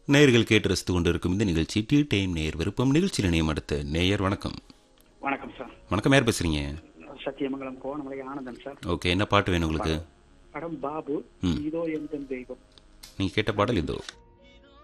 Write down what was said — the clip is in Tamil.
நேயர்கள் கேட்டு ரசித்துக் கொண்டிருக்கும் இந்த நிகழ்ச்சி டீ டைம் நேயர் விருப்பம். நிகழ்ச்சியில் இணையம் அடுத்த நேயர். வணக்கம். வணக்கம் சார். வணக்கம், யார் பேசுறீங்க? சத்தியமங்கலம் கோணமலை ஆனந்தன் சார். ஓகே, என்ன பாட்டு வேணும் உங்களுக்கு? படம் பாபு. ம். இதோ எந்த தெய்வம். நீங்க கேட்ட பாடல் இதோ.